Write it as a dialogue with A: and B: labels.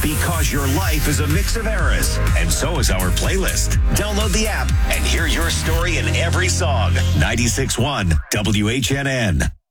A: Because your life is a mix of eras, and so is our playlist. Download the app and hear your story in every song. 96.1 WHNN.